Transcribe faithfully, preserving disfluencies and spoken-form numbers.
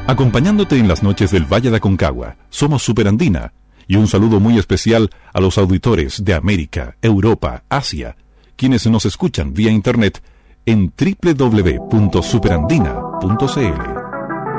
Acompañándote en las noches del Valle de Aconcagua, somos Superandina. Y un saludo muy especial a los auditores de América, Europa, Asia, quienes nos escuchan vía internet en doble u doble u doble u punto superandina punto c l.